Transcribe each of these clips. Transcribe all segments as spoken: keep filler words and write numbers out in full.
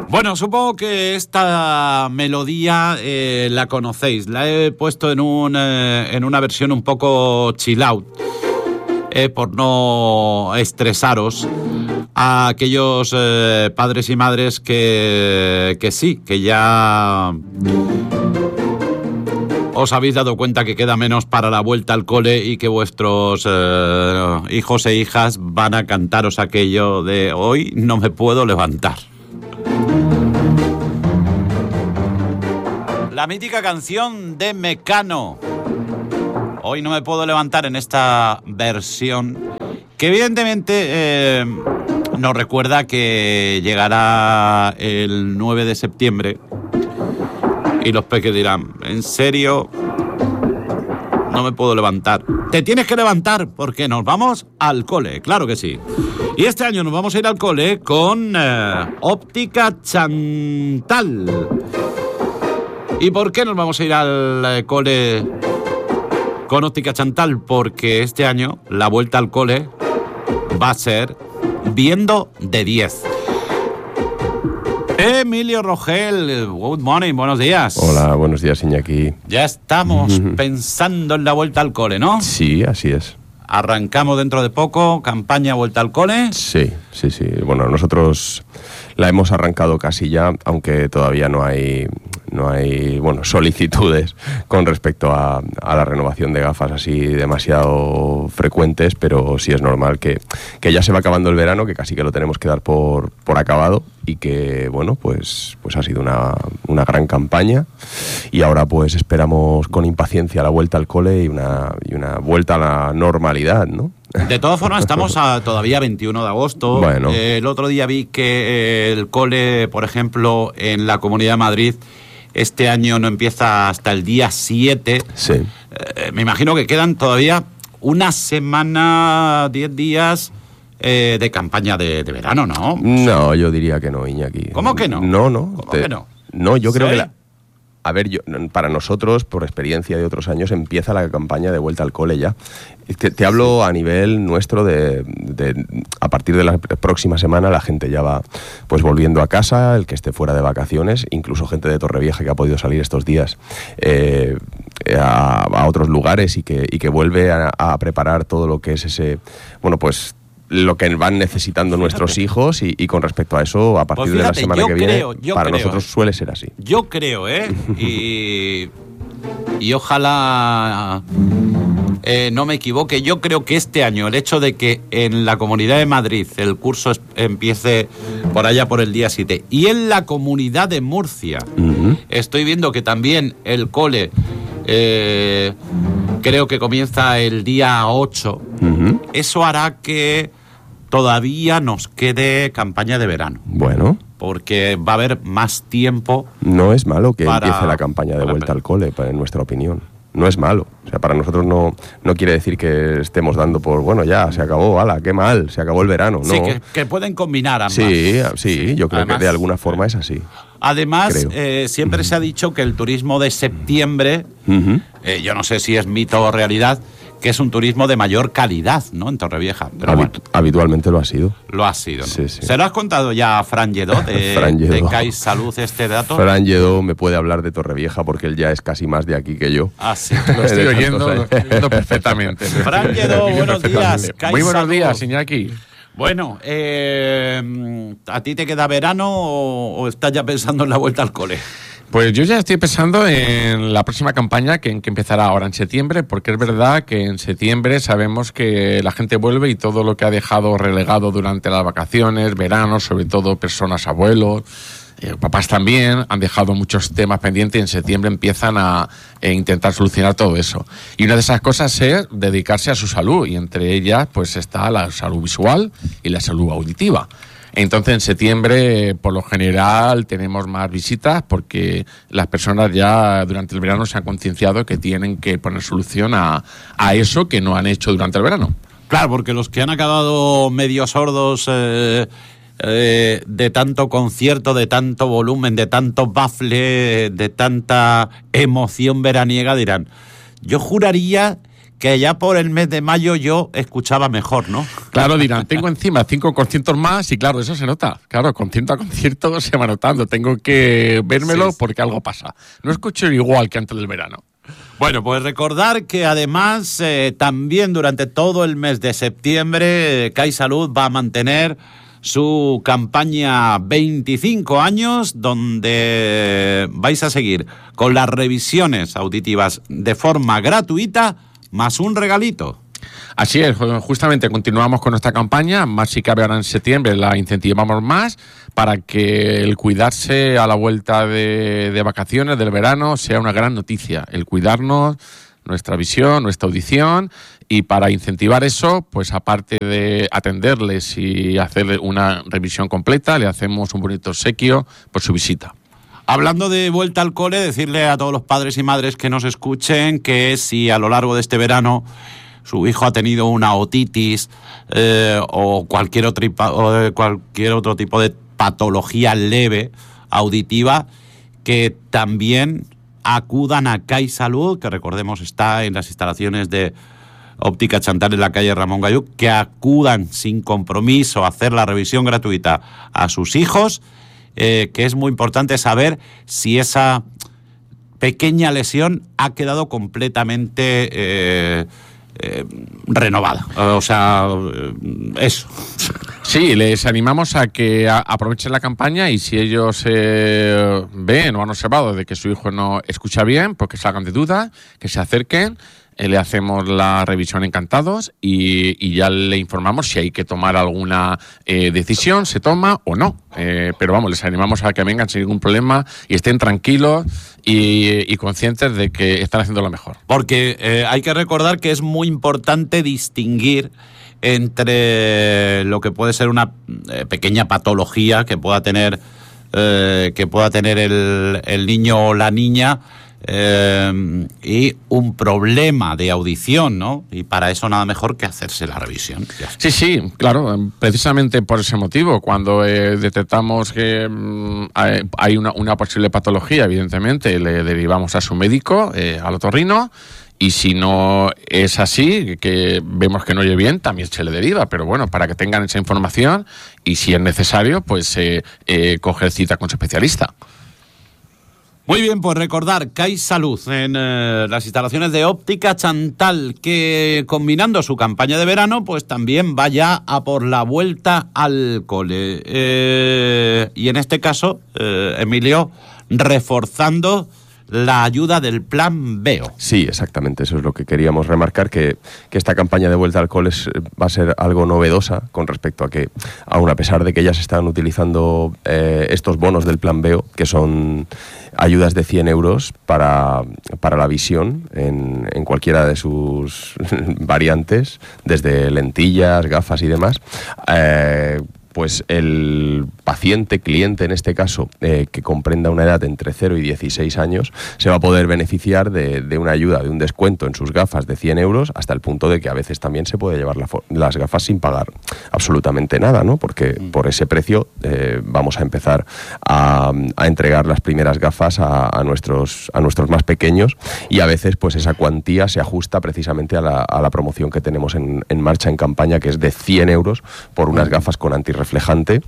Bueno, supongo que esta melodía eh, la conocéis. La he puesto en, un, eh, en una versión un poco chill out, eh, por no estresaros a aquellos eh, padres y madres que, que sí, que ya os habéis dado cuenta que queda menos para la vuelta al cole y que vuestros eh, hijos e hijas van a cantaros aquello de hoy no me puedo levantar. La mítica canción de Mecano. Hoy no me puedo levantar, en esta versión que evidentemente eh, nos recuerda que llegará el nueve de septiembre y los peques dirán, ¿en serio? No me puedo levantar. Te tienes que levantar porque nos vamos al cole, claro que sí. Y este año nos vamos a ir al cole con eh, Óptica Chantal. ¿Y por qué nos vamos a ir al eh, cole con Óptica Chantal? Porque este año la vuelta al cole va a ser viendo de diez. Emilio Rogel, good morning, buenos días. Hola, buenos días, Iñaki. Ya estamos pensando en la vuelta al cole, ¿no? Sí, así es. Arrancamos dentro de poco, campaña vuelta al cole. Sí, sí, sí. Bueno, nosotros la hemos arrancado casi ya, aunque todavía no hay, no hay, bueno, solicitudes con respecto a, a la renovación de gafas así demasiado frecuentes, pero sí es normal que, que ya se va acabando el verano, que casi que lo tenemos que dar por, por acabado y que, bueno, pues, pues ha sido una, una gran campaña y ahora pues esperamos con impaciencia la vuelta al cole y una, y una vuelta a la normalidad, ¿no? De todas formas, estamos a todavía veintiuno de agosto. Bueno. Eh, el otro día vi que eh, el cole, por ejemplo, en la Comunidad de Madrid, este año no empieza hasta el día siete. Sí. Eh, me imagino que quedan todavía una semana, diez días eh, de campaña de, de verano, ¿no? No, yo diría que no, Iñaki. ¿Cómo que no? No, no. ¿Cómo Te, que no? No, yo creo ¿Sí? que la... A ver, yo, para nosotros, por experiencia de otros años, empieza la campaña de vuelta al cole ya. Te, te hablo a nivel nuestro de, de... A partir de la próxima semana la gente ya va pues volviendo a casa, el que esté fuera de vacaciones, incluso gente de Torrevieja que ha podido salir estos días eh, a, a otros lugares y que, y que vuelve a, a preparar todo lo que es ese... Bueno, pues... lo que van necesitando fíjate. nuestros hijos y, y con respecto a eso, a partir pues fíjate, de la semana que creo, viene, para creo, nosotros suele ser así. Yo creo, ¿eh? y, y ojalá eh, no me equivoque. Yo creo que este año el hecho de que en la Comunidad de Madrid el curso es, empiece por allá por el día siete y en la Comunidad de Murcia uh-huh. estoy viendo que también el cole... Eh, creo que comienza el día ocho. Uh-huh. Eso hará que todavía nos quede campaña de verano. Bueno. Porque va a haber más tiempo. No es malo que para, empiece la campaña de vuelta al cole, en nuestra opinión. No es malo. O sea, para nosotros no, no quiere decir que estemos dando por, bueno, ya, se acabó, ala, qué mal, se acabó el verano. No. Sí, que, que pueden combinar ambas. Sí, sí, sí yo creo además, que de alguna forma es así. Además, eh, siempre uh-huh. se ha dicho que el turismo de septiembre, uh-huh. eh, yo no sé si es mito o realidad, que es un turismo de mayor calidad, ¿no? En Torrevieja. Pero Habit- bueno, habitualmente lo ha sido. Lo ha sido, ¿no? Sí, sí. ¿Se lo has contado ya a Fran Lledó de, Fran Lledó. de Cais Salud este dato? Fran Lledó me puede hablar de Torrevieja porque él ya es casi más de aquí que yo. Ah, sí. Lo estoy oyendo, lo estoy oyendo perfectamente. Fran Lledó, buenos días. Cais Muy buenos Salud. días, Iñaki. Bueno, eh, ¿a ti te queda verano o, o estás ya pensando en la vuelta al cole? Pues yo ya estoy pensando en la próxima campaña que, que empezará ahora en septiembre, porque es verdad que en septiembre sabemos que la gente vuelve y todo lo que ha dejado relegado durante las vacaciones, verano, sobre todo personas, abuelos, eh, papás también, han dejado muchos temas pendientes y en septiembre empiezan a, a intentar solucionar todo eso. Y una de esas cosas es dedicarse a su salud y entre ellas pues está la salud visual y la salud auditiva. Entonces en septiembre por lo general tenemos más visitas porque las personas ya durante el verano se han concienciado que tienen que poner solución a, a eso que no han hecho durante el verano. Claro, porque los que han acabado medio sordos eh, eh, de tanto concierto, de tanto volumen, de tanto bafle, de tanta emoción veraniega dirán, yo juraría que ya por el mes de mayo yo escuchaba mejor, ¿no? Claro, dirán, tengo encima cinco conciertos más y claro, eso se nota. Claro, concierto a concierto se va notando. Tengo que vérmelo sí, porque algo pasa. No escucho igual que antes del verano. Bueno, pues recordar que además eh, también durante todo el mes de septiembre eh, CaixaSalud va a mantener su campaña veinticinco años, donde vais a seguir con las revisiones auditivas de forma gratuita, más un regalito. Así es, justamente continuamos con nuestra campaña, más si cabe ahora en septiembre la incentivamos más para que el cuidarse a la vuelta de, de vacaciones, del verano, sea una gran noticia. El cuidarnos, nuestra visión, nuestra audición, y para incentivar eso, pues aparte de atenderles y hacerle una revisión completa, le hacemos un bonito obsequio por su visita. Hablando de vuelta al cole, decirle a todos los padres y madres que nos escuchen que si a lo largo de este verano su hijo ha tenido una otitis eh, o, cualquier otro, o cualquier otro tipo de patología leve auditiva, que también acudan a CaixaSalud, que recordemos está en las instalaciones de Óptica Chantal en la calle Ramón Gayuc, que acudan sin compromiso a hacer la revisión gratuita a sus hijos, eh, que es muy importante saber si esa pequeña lesión ha quedado completamente eh, eh, renovada. O sea, eso. Sí, les animamos a que a, aprovechen la campaña y si ellos eh, ven o han observado de que su hijo no escucha bien, pues que salgan de duda, que se acerquen. Le hacemos la revisión encantados y, y ya le informamos si hay que tomar alguna eh, decisión, se toma o no. Eh, pero vamos, les animamos a que vengan sin ningún problema y estén tranquilos y, y conscientes de que están haciendo lo mejor. Porque eh, hay que recordar que es muy importante distinguir entre lo que puede ser una eh, pequeña patología que pueda tener, eh, que pueda tener el, el niño o la niña, Eh, y un problema de audición, ¿no? Y para eso nada mejor que hacerse la revisión. Sí, sí, claro, precisamente por ese motivo, cuando eh, detectamos que mm, hay una, una posible patología, evidentemente le derivamos a su médico, eh, al otorrino, y si no es así, que vemos que no oye bien, también se le deriva, pero bueno, para que tengan esa información y si es necesario, pues eh, eh, coger cita con su especialista. Muy bien, pues recordar CaixaSalud en eh, las instalaciones de Óptica Chantal, que combinando su campaña de verano, pues también vaya a por la vuelta al cole. Eh, y en este caso, eh, Emilio, reforzando la ayuda del Plan B E O. Sí, exactamente, eso es lo que queríamos remarcar, que, que esta campaña de vuelta al cole es, va a ser algo novedosa con respecto a que, aun a pesar de que ya se están utilizando eh, estos bonos del Plan B E O, que son ayudas de cien euros para, para la visión en, en cualquiera de sus variantes, desde lentillas, gafas y demás, eh, pues el paciente, cliente en este caso, eh, que comprenda una edad entre cero y dieciséis años, se va a poder beneficiar de, de una ayuda, de un descuento en sus gafas de cien euros, hasta el punto de que a veces también se puede llevar la, las gafas sin pagar absolutamente nada, ¿no? Porque mm. por ese precio eh, vamos a empezar a, a entregar las primeras gafas a, a, nuestros, a nuestros más pequeños, y a veces pues esa cuantía se ajusta precisamente a la, a la promoción que tenemos en, en marcha en campaña, que es de cien euros por unas gafas con antirreflejante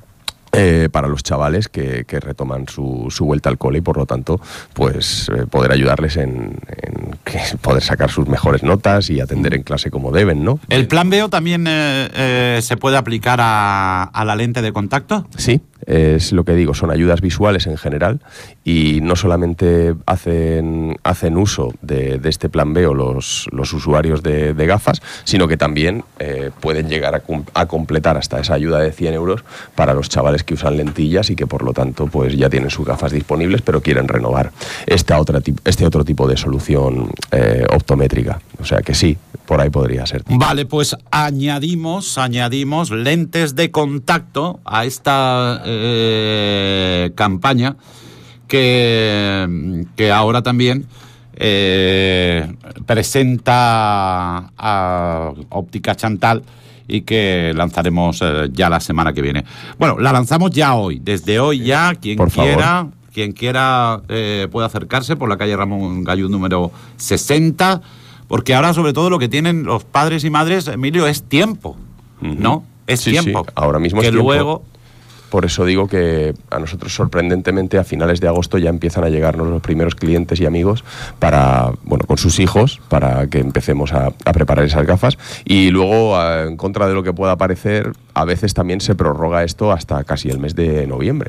eh, para los chavales que, que retoman su, su vuelta al cole, y por lo tanto pues eh, poder ayudarles en, en que poder sacar sus mejores notas y atender en clase como deben, ¿no? ¿El Plan B E O también eh, eh, se puede aplicar a, a la lente de contacto? Sí. Es lo que digo, son ayudas visuales en general, y no solamente hacen, hacen uso de, de este Plan B E O los, los usuarios de, de gafas, sino que también eh, pueden llegar a, a completar hasta esa ayuda de cien euros para los chavales que usan lentillas y que por lo tanto pues ya tienen sus gafas disponibles pero quieren renovar esta otra, este otro tipo de solución eh, optométrica. O sea que sí, por ahí podría ser. Vale, pues añadimos, añadimos lentes de contacto a esta eh, campaña que, que ahora también eh, presenta a Óptica Chantal y que lanzaremos eh, ya la semana que viene. Bueno, la lanzamos ya hoy, desde hoy ya, quien por quiera... favor. Quien quiera eh, puede acercarse por la calle Ramón Gayuc número sesenta, Porque ahora, sobre todo, lo que tienen los padres y madres, Emilio, es tiempo, ¿no? Es sí, tiempo. Sí, ahora mismo que es tiempo. luego... Por eso digo que a nosotros, sorprendentemente, a finales de agosto ya empiezan a llegarnos los primeros clientes y amigos para, bueno, con sus hijos, para que empecemos a, a preparar esas gafas. Y luego, a, en contra de lo que pueda parecer, a veces también se prorroga esto hasta casi el mes de noviembre.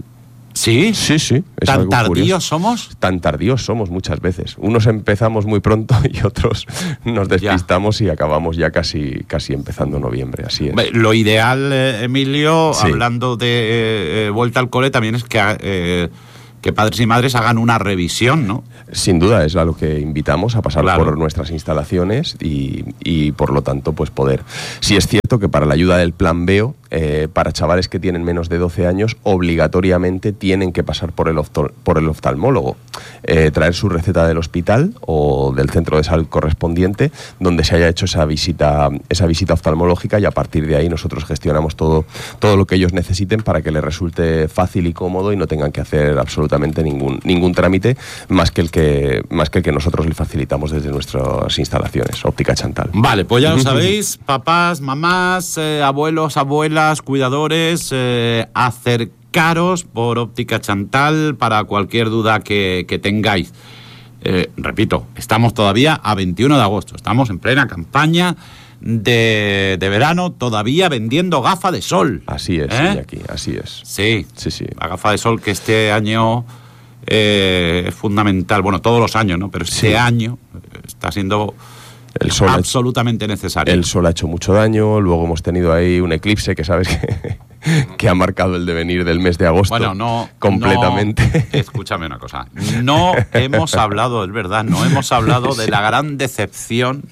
¿Sí? Sí, sí. Es ¿Tan algo tardíos curioso. somos? Tan tardíos somos muchas veces. Unos empezamos muy pronto y otros nos despistamos ya. Y acabamos ya casi, casi empezando noviembre. Así es. Lo ideal, eh, Emilio, sí. hablando de eh, vuelta al cole, también es que, eh, que padres y madres hagan una revisión, ¿no? Sin duda, es a lo que invitamos, a pasar claro. por nuestras instalaciones y, y, por lo tanto, pues poder. Sí es cierto que para la ayuda del Plan Veo, eh, para chavales que tienen menos de doce años, obligatoriamente tienen que pasar por el, oftal, por el oftalmólogo, eh, traer su receta del hospital o del centro de salud correspondiente, donde se haya hecho esa visita, esa visita oftalmológica, y a partir de ahí nosotros gestionamos todo, todo lo que ellos necesiten para que les resulte fácil y cómodo y no tengan que hacer absolutamente ningún, ningún trámite más que el que más que el que nosotros les facilitamos desde nuestras instalaciones, Óptica Chantal. Vale, pues ya lo sabéis, papás, mamás, eh, abuelos, abuelas, cuidadores, eh, acercaros por Óptica Chantal para cualquier duda que, que tengáis. Eh, repito, estamos todavía a veintiuno de agosto, estamos en plena campaña de, de verano, todavía vendiendo gafa de sol. Así es, ¿Eh? Iñaki, así es. Sí, sí, sí. La gafa de sol que este año... Eh, es fundamental, bueno, todos los años, ¿no? Pero este sí. año está siendo el sol absolutamente hecho, necesario. El sol ha hecho mucho daño, luego hemos tenido ahí un eclipse que sabes que, que ha marcado el devenir del mes de agosto. Bueno, no... completamente. No, escúchame una cosa, no hemos hablado, es verdad, no hemos hablado de la gran decepción,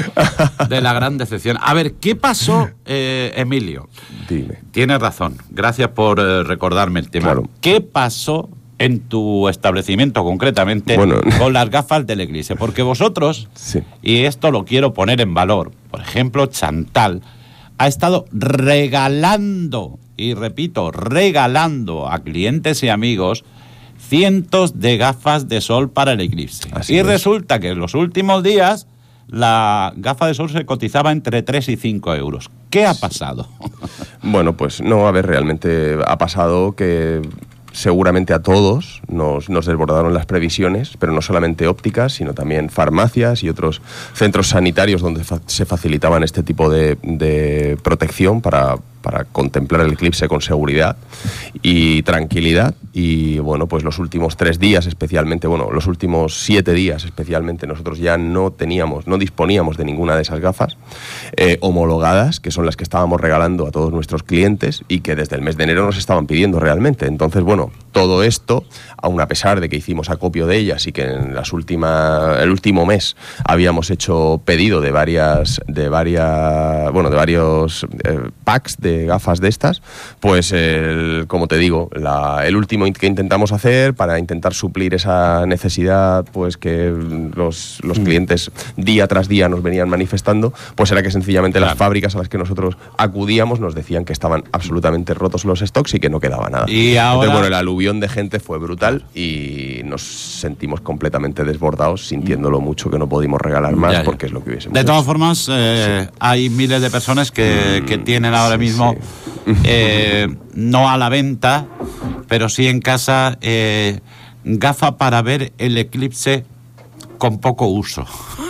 de la gran decepción. A ver, ¿qué pasó, eh, Emilio? Dime. Tienes razón, gracias por eh, recordarme el tema. Claro. ¿Qué pasó en tu establecimiento concretamente bueno. con las gafas del Eclipse? Porque vosotros, sí. y esto lo quiero poner en valor, por ejemplo, Chantal ha estado regalando, y repito, regalando a clientes y amigos cientos de gafas de sol para el Eclipse. Así y es. resulta que en los últimos días la gafa de sol se cotizaba entre tres y cinco euros. ¿Qué ha pasado? Bueno, pues no, a ver, realmente ha pasado que... seguramente a todos nos, nos desbordaron las previsiones, pero no solamente ópticas, sino también farmacias y otros centros sanitarios donde fa- se facilitaban este tipo de, de protección para, para contemplar el eclipse con seguridad y tranquilidad. Y bueno, pues los últimos tres días especialmente, bueno, los últimos siete días especialmente, nosotros ya no teníamos, no disponíamos de ninguna de esas gafas eh, homologadas, que son las que estábamos regalando a todos nuestros clientes y que desde el mes de enero nos estaban pidiendo realmente. Entonces, bueno, todo esto, aun a pesar de que hicimos acopio de ellas y que en las últimas, el último mes habíamos hecho pedido de varias, de varias, bueno, de varios eh, packs de gafas de estas, pues el, como te digo, la, el último que intentamos hacer para intentar suplir esa necesidad, pues que los, los mm. clientes día tras día nos venían manifestando, pues era que sencillamente claro. las fábricas a las que nosotros acudíamos nos decían que estaban absolutamente rotos los stocks y que no quedaba nada. Y ahora... Entonces, bueno, el aluvión de gente fue brutal y nos sentimos completamente desbordados, sintiéndolo mucho que no pudimos regalar más, ya, ya. porque es lo que hubiésemos De todas hecho. formas, eh, sí. hay miles de personas que, mm, que tienen ahora sí, mismo sí. Eh, no a la venta, pero sí en casa, eh, gafa para ver el eclipse con poco uso.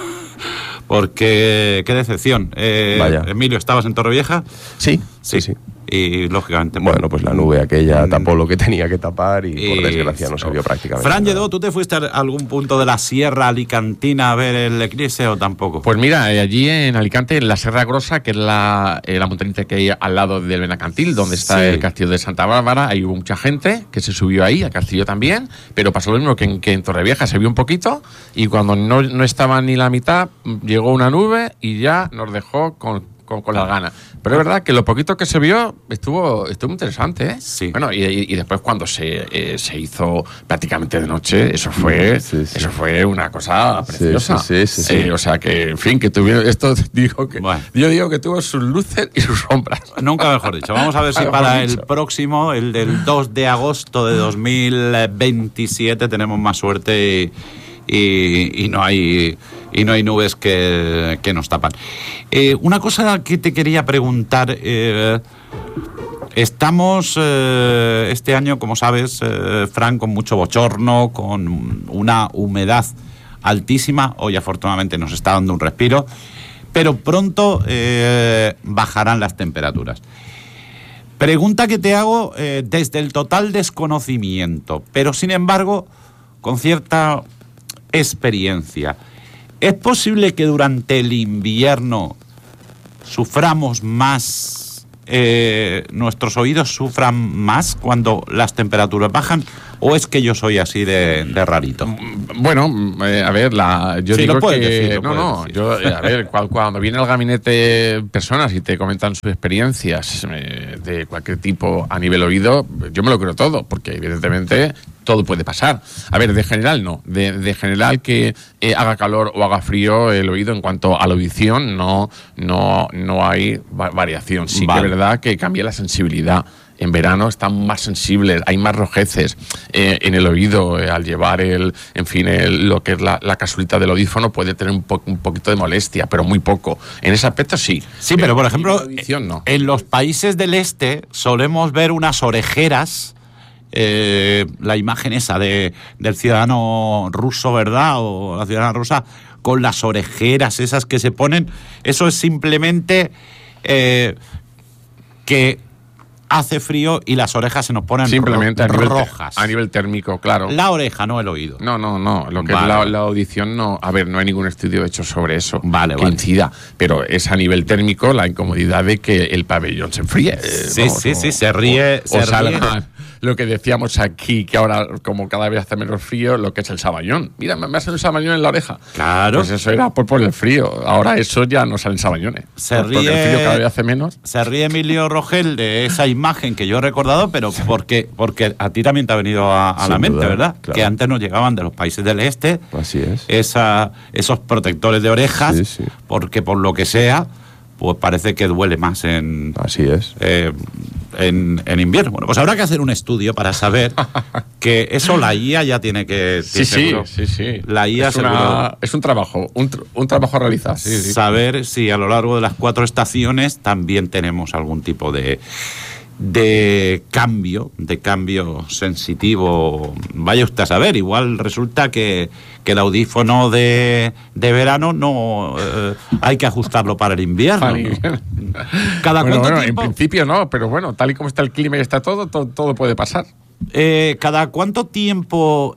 Porque, qué decepción. Eh, Vaya. Emilio, ¿estabas en Torrevieja? Sí, sí, sí. Y, lógicamente... Bueno, pues la nube aquella tapó lo que tenía que tapar y, y por desgracia no se vio prácticamente Fran nada. Lledó, ¿tú te fuiste a algún punto de la Sierra Alicantina a ver el eclipse o tampoco? Pues mira, allí en Alicante, en la Serra Grossa, que es la, eh, la montañita que hay al lado del Benacantil, donde está sí. el castillo de Santa Bárbara, ahí hubo mucha gente que se subió ahí, al castillo también, pero pasó lo mismo que en, que en Torrevieja, se vio un poquito y cuando no, no estaba ni la mitad, llegó una nube y ya nos dejó con... Con, con las ganas. Pero es verdad que lo poquito que se vio estuvo estuvo interesante, ¿eh? Sí. Bueno, y, y después cuando se, eh, se hizo prácticamente de noche, eso fue sí, sí. eso fue una cosa preciosa. Sí, sí, sí, sí, eh, sí. O sea que, en fin, que tuvieron esto digo que bueno. yo digo que tuvo sus luces y sus sombras. Nunca mejor dicho. Vamos a ver si para el próximo, el del dos de agosto de dos mil veintisiete, tenemos más suerte y, y, y no hay y no hay nubes que, que nos tapan. Eh, una cosa que te quería preguntar, eh, estamos eh, este año, como sabes, eh, Fran, con mucho bochorno, con una humedad altísima. Hoy afortunadamente nos está dando un respiro, pero pronto eh, bajarán las temperaturas. Pregunta que te hago eh, desde el total desconocimiento, pero sin embargo con cierta experiencia. ¿Es posible que durante el invierno suframos más, eh, nuestros oídos sufran más cuando las temperaturas bajan? ¿O es que yo soy así de, de rarito? Bueno, eh, a ver, la, yo sí, digo lo puedes que... decir, lo no, puedes no, decir. yo, eh, a ver, cuando, cuando viene al gabinete personas y te comentan sus experiencias eh, de cualquier tipo a nivel oído, yo me lo creo todo, porque evidentemente todo puede pasar. A ver, de general no, de, de general que eh, haga calor o haga frío el oído en cuanto a la audición no, no, no hay va- variación. Sí vale. Que es verdad que cambia la sensibilidad. En verano están más sensibles, hay más rojeces eh, en el oído eh, al llevar el, en fin, el, lo que es la, la casulita del audífono puede tener un, po un poquito de molestia, pero muy poco. En ese aspecto sí. Sí, pero, pero por ejemplo, audición, no. En los países del este solemos ver unas orejeras, eh, la imagen esa de, del ciudadano ruso, ¿verdad? O la ciudadana rusa, con las orejeras esas que se ponen. Eso es simplemente eh, que hace frío y las orejas se nos ponen simplemente ro a nivel rojas. A nivel térmico, claro. La oreja, no el oído. No, no, no. Lo que vale. es la, la audición, no. A ver, no hay ningún estudio hecho sobre eso vale, que vale. incida. Pero es a nivel térmico la incomodidad de que el pabellón se enfríe. Sí, vamos, sí, o, sí, se ríe. O, se o salga ríe. Lo que decíamos aquí, que ahora, como cada vez hace menos frío, lo que es el saballón. Mira, me, me hace un saballón en la oreja. Claro. Pues eso era por, por el frío. Ahora eso ya no salen saballones. Se por, ríe, porque el frío cada vez hace menos. Se ríe Emilio Rogel de esa imagen que yo he recordado, pero porque, porque a ti también te ha venido a, a la mente, duda, ¿verdad? Claro. Que antes nos llegaban de los países del este. Así es. Esa, esos protectores de orejas, sí, sí. porque por lo que sea, pues parece que duele más en... Así es. Eh, En, en invierno. Bueno, pues habrá que hacer un estudio para saber que eso la I A ya tiene que... Sí, sí, sí, sí. La I A es, una, es un trabajo, un, tr un trabajo a realizar. Sí, sí. Saber si a lo largo de las cuatro estaciones también tenemos algún tipo de, de cambio, de cambio sensitivo. Vaya usted a saber, igual resulta que, que el audífono de, de verano no eh, hay que ajustarlo para el invierno. Para el invierno. ¿No? ¿Cada bueno, cuánto bueno, tiempo? En principio no, pero bueno, tal y como está el clima y está todo, todo, todo puede pasar. Eh, ¿Cada cuánto tiempo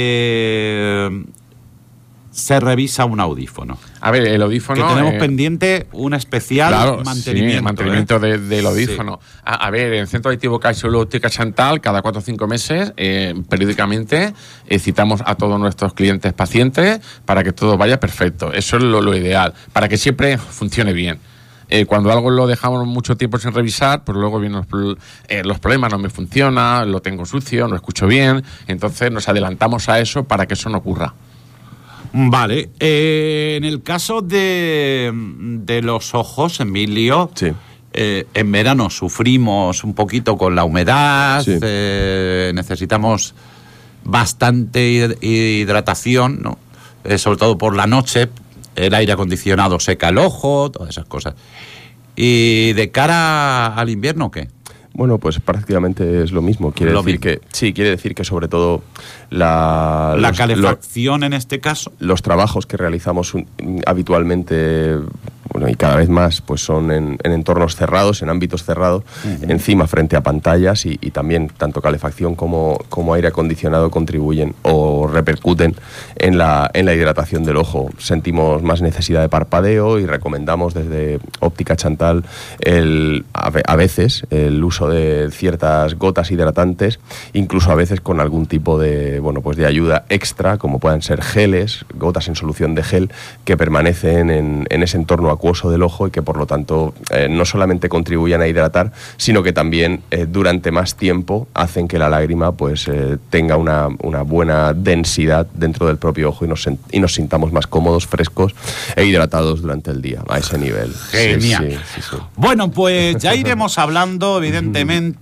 eh, se revisa un audífono? A ver, el audífono... Que tenemos eh, pendiente un especial claro, mantenimiento. Sí, mantenimiento ¿eh? de, del audífono. Sí. A, a ver, en el Centro Auditivo Caixa Óptica Chantal, cada cuatro o cinco meses, eh, periódicamente, eh, citamos a todos nuestros clientes pacientes para que todo vaya perfecto. Eso es lo, lo ideal, para que siempre funcione bien. Eh, cuando algo lo dejamos mucho tiempo sin revisar, pues luego vienen los, eh, los problemas, no me funciona, lo tengo sucio, no escucho bien. Entonces nos adelantamos a eso para que eso no ocurra. Vale. Eh, en el caso de, de los ojos, Emilio, sí. eh, en verano sufrimos un poquito con la humedad, sí. eh, necesitamos bastante hidratación, ¿no? Eh, sobre todo por la noche. El aire acondicionado seca el ojo, todas esas cosas. ¿Y de cara al invierno qué? Bueno, pues prácticamente es lo mismo. Quiere lo decir mismo. que sí, quiere decir que sobre todo la la los, calefacción lo, en este caso. Los trabajos que realizamos un, habitualmente, bueno, y cada vez más, pues son en, en entornos cerrados, en ámbitos cerrados, uh-huh. encima frente a pantallas y, y también tanto calefacción como, como aire acondicionado contribuyen o repercuten en la, en la hidratación del ojo. Sentimos más necesidad de parpadeo y recomendamos desde Óptica Chantal el, a, a veces el uso de ciertas gotas hidratantes, incluso a veces con algún tipo de, bueno, pues de ayuda extra, como puedan ser geles, gotas en solución de gel, que permanecen en, en ese entorno acuoso del ojo y que por lo tanto eh, no solamente contribuyen a hidratar, sino que también eh, durante más tiempo hacen que la lágrima pues eh, tenga una, una buena densidad dentro del propio ojo y nos, y nos sintamos más cómodos, frescos e hidratados durante el día, a ese nivel. Genial. Sí, sí, sí, sí. Bueno, pues ya iremos hablando, evidentemente,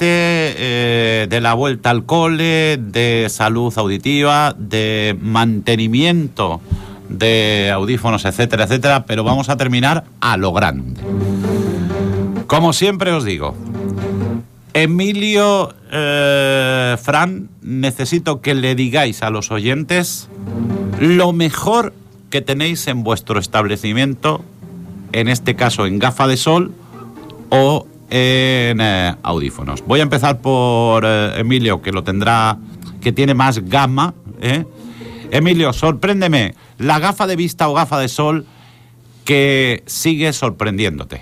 eh, de la vuelta al cole, de salud auditiva, de mantenimiento de audífonos, etcétera, etcétera, pero vamos a terminar a lo grande. Como siempre os digo, Emilio, eh, Fran, necesito que le digáis a los oyentes lo mejor que tenéis en vuestro establecimiento, en este caso en gafa de sol o en eh, audífonos. Voy a empezar por eh, Emilio, que lo tendrá, que tiene más gama, ¿eh? Emilio, sorpréndeme, la gafa de vista o gafa de sol que sigue sorprendiéndote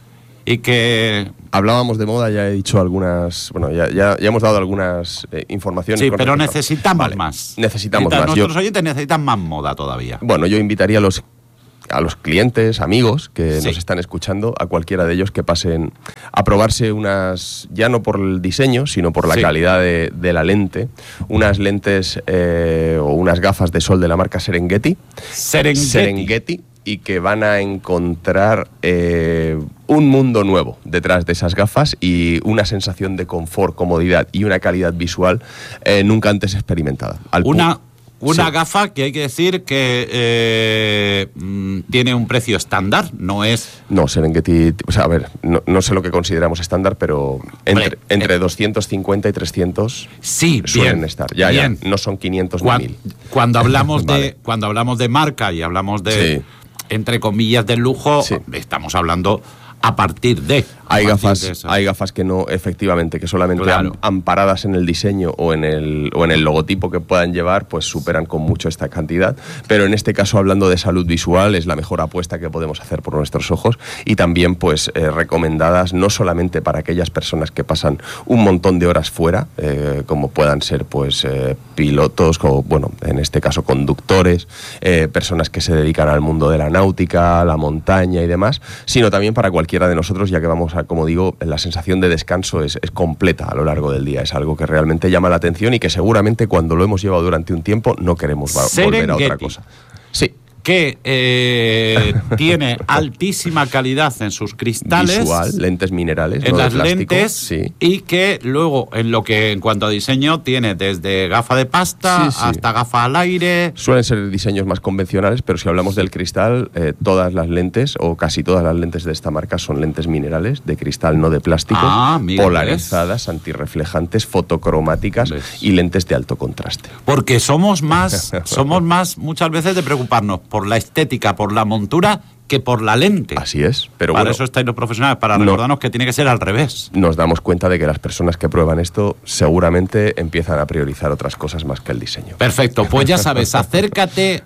y que... Hablábamos de moda, ya he dicho algunas... Bueno, ya, ya, ya hemos dado algunas eh, informaciones. Sí, pero respecto. necesitamos Vale, más. Necesitamos Necesita, más. Nuestros yo, oyentes necesitan más moda todavía. Bueno, yo invitaría a los, a los clientes, amigos que Sí. nos están escuchando, a cualquiera de ellos que pasen a probarse unas, ya no por el diseño, sino por la Sí. calidad de, de la lente, unas lentes eh, o unas gafas de sol de la marca Serengeti. Serengeti. Serengeti, y que van a encontrar eh, un mundo nuevo detrás de esas gafas y una sensación de confort, comodidad y una calidad visual eh, nunca antes experimentada. Al Una, pu- una Sí. gafa que hay que decir que eh, mm, tiene un precio estándar, no es... No, Serengeti, o sea, a ver, no, no sé lo que consideramos estándar, pero entre, Hombre, entre eh, doscientos cincuenta y trescientos Sí, suelen bien, estar. Ya, bien. ya, no son quinientos Cuan- ni mil. Cuando hablamos Vale. de cuando hablamos de marca y hablamos de Sí. entre comillas del lujo, Sí. estamos hablando a partir de Hay a partir gafas, de eso. hay gafas que no, efectivamente, que solamente Claro. am- amparadas en el diseño o en el, o en el logotipo que puedan llevar, pues superan con mucho esta cantidad. Pero en este caso, hablando de salud visual, es la mejor apuesta que podemos hacer por nuestros ojos y también, pues, eh, recomendadas no solamente para aquellas personas que pasan un montón de horas fuera, eh, como puedan ser, pues, eh, pilotos, o, bueno, en este caso, conductores, eh, personas que se dedican al mundo de la náutica, la montaña y demás, sino también para cualquiera de nosotros, ya que vamos a, como digo, la sensación de descanso es, es completa a lo largo del día. Es algo que realmente llama la atención y que seguramente cuando lo hemos llevado durante un tiempo no queremos va- volver a otra Serengeti. cosa. Sí. que eh, tiene altísima calidad en sus cristales, Visual, lentes minerales, en no de las plástico. lentes, Sí. y que luego en lo que en cuanto a diseño tiene desde gafa de pasta Sí, sí. hasta gafa al aire. Suelen ser diseños más convencionales, pero si hablamos del cristal, eh, todas las lentes, o casi todas las lentes de esta marca, son lentes minerales, de cristal, no de plástico, Ah, mira, polarizadas, antirreflejantes, fotocromáticas ¿Ves? y lentes de alto contraste. Porque somos más, somos más muchas veces de preocuparnos por la estética, por la montura, que por la lente. Así es, pero para bueno, eso estáis los profesionales, para no. recordarnos que tiene que ser al revés. nos damos cuenta de que las personas que prueban esto seguramente empiezan a priorizar otras cosas más que el diseño. Perfecto, pues ya sabes, acércate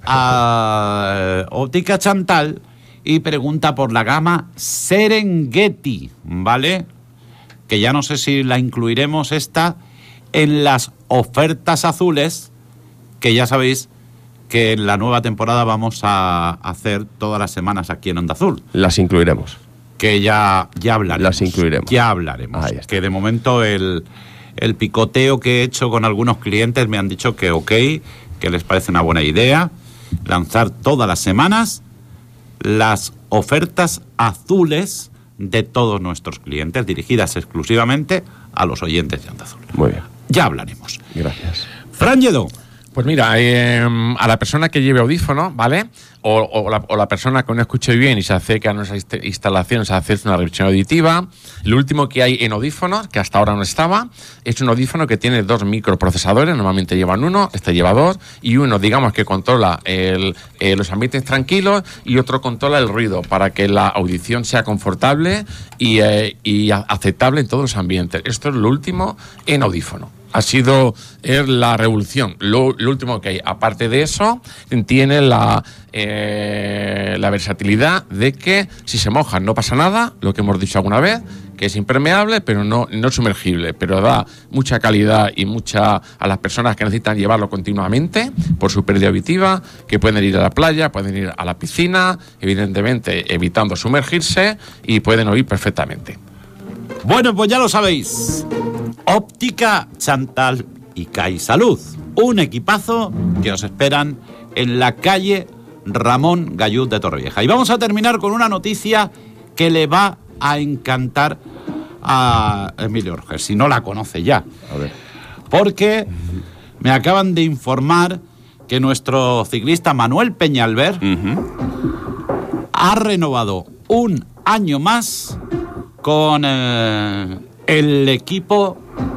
a Óptica Chantal y pregunta por la gama Serengeti, ¿vale? Que ya no sé si la incluiremos esta en las ofertas azules, que ya sabéis que en la nueva temporada vamos a hacer todas las semanas aquí en Onda Azul. Las incluiremos. Que ya, ya hablaremos. Las incluiremos. Ya hablaremos. Ahí está. Que de momento el, el picoteo que he hecho con algunos clientes me han dicho que ok, que les parece una buena idea lanzar todas las semanas las ofertas azules de todos nuestros clientes, dirigidas exclusivamente a los oyentes de Onda Azul. Muy bien, Ya hablaremos. gracias. Fran Lledó. Pues mira, eh, a la persona que lleve audífono, ¿vale? O, o, la, o la persona que no escuche bien y se acerca a nuestras inst- instalaciones a hacer una revisión auditiva. Lo último que hay en audífonos, que hasta ahora no estaba, es un audífono que tiene dos microprocesadores, normalmente llevan uno, este lleva dos, y uno, digamos, que controla el, eh, los ambientes tranquilos y otro controla el ruido para que la audición sea confortable y, eh, y a- aceptable en todos los ambientes. Esto es lo último en audífono. Ha sido es la revolución. Lo, lo último que hay, aparte de eso, tiene la, eh, la versatilidad de que si se moja no pasa nada, lo que hemos dicho alguna vez, que es impermeable, pero no, no sumergible, pero da mucha calidad y mucha a las personas que necesitan llevarlo continuamente por su pérdida auditiva, que pueden ir a la playa, pueden ir a la piscina, evidentemente evitando sumergirse, y pueden oír perfectamente. Bueno, pues ya lo sabéis. Óptica Chantal y CAI Salud. Un equipazo que os esperan en la calle Ramón Gallud de Torrevieja. Y vamos a terminar con una noticia que le va a encantar a Emilio Roger, si no la conoce ya. A ver. Porque me acaban de informar que nuestro ciclista Manuel Peñalver Uh-huh. ha renovado un año más con eh, el equipo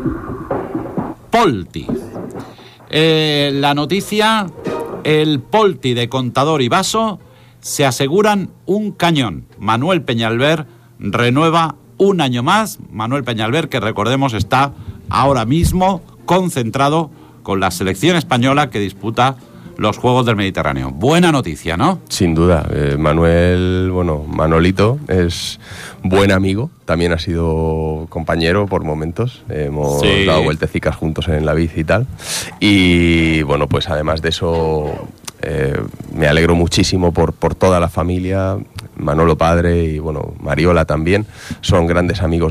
Polti. Eh, la noticia, el Polti de Contador y Vaso se aseguran un cañón. Manuel Peñalver renueva un año más. Manuel Peñalver, que recordemos está ahora mismo concentrado con la selección española que disputa los Juegos del Mediterráneo. Buena noticia, ¿no? Sin duda. Eh, Manuel, bueno, Manolito es buen amigo, también ha sido compañero por momentos, eh, hemos Sí. dado vueltecicas juntos en la bici y tal. Y bueno, pues además de eso, eh, me alegro muchísimo por, por toda la familia, Manolo padre y bueno, Mariola también, son grandes amigos